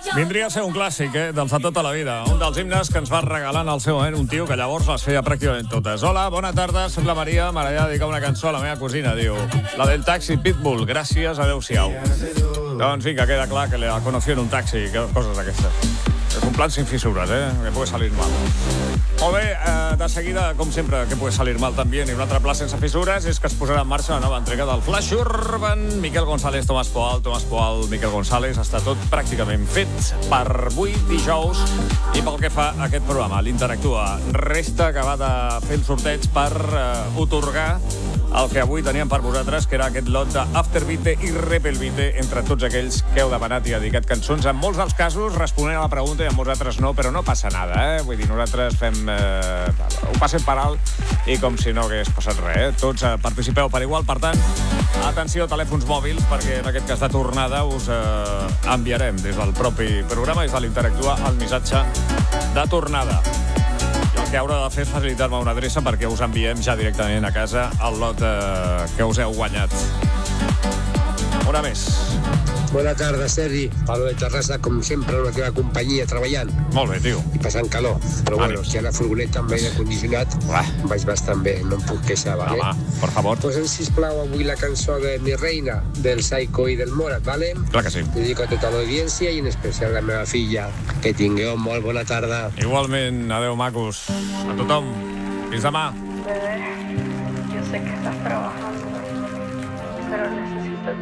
Vindria a ser un clàssic, dels de tota la vida. Un dels himnes que ens va regalar en el seu moment un tio que llavors les feia pràcticament totes. Hola, bona tarda, soc la Maria. M'agradaria dedicar una cançó a la meva cosina, diu. La del taxi Pitbull, gràcies, adeu-siau. Doncs vinga, queda clar que la conoció en un taxi, coses d'aquestes. És un plan sin fisuras, que puede salir mal. Molt bé, de seguida, com sempre, que puede salir mal també, i un altre pla sense fissures és que es posarà en marxa la nova entrega del Flash Urban. Miquel González, Tomàs Poal, Miquel González. Està tot pràcticament fet per avui, dijous, i pel que fa a aquest programa, l'Interactua. Resta acabar de fer el sorteig per otorgar el que avui teníem per vosaltres, que era aquest lot d'Afterbeat i Repelbeat, entre tots aquells que heu demanat i dedicat cançons. En molts dels casos responent a la pregunta i en molts altres no, però no passa nada, Vull dir, nosaltres ho passem per alt i com si no hagués passat res, Tots participeu per igual, per tant, atenció a telèfons mòbils, perquè en aquest cas de tornada us enviarem des del propi programa, des de l'Interactua, el missatge de tornada. I el que haurà de fer és facilitar-me una adreça perquè us enviem ja directament a casa el lot que us heu guanyat. Una més. Bona tarda, Sergi. Pablo de Terrassa, com sempre, en la teva companyia, treballant. Molt bé, tio. I passant calor. Però bueno, si a la furgoneta amb aire condicionat vaig bastant bé, no em puc queixar, ¿vale? Home, por favor. Posa'm, sisplau, avui la cançó de Mi Reina, del Psycho i del Morat, ¿vale? Clar que sí. Dedico a tota l'audiència i en especial a la meva filla. Que tingueu molt bona tarda. Igualment, adeu, macos. A tothom. Fins demà. Bebé, yo sé que estás trabajando, pero necesito